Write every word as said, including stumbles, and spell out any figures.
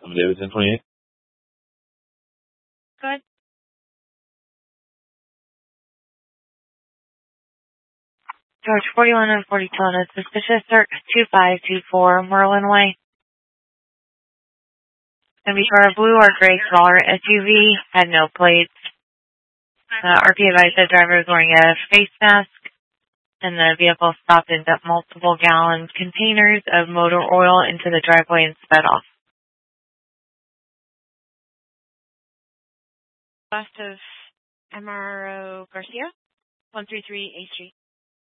I'm David ten twenty-eight. Good. George forty-one and forty-two on a suspicious circ two five two four Merlin Way. Gonna be for a blue or gray smaller S U V, had no plates. Uh, R P advised the driver was wearing a face mask, and the vehicle stopped and dumped multiple gallon containers of motor oil into the driveway and sped off. West of M R O Garcia, one three three A Street.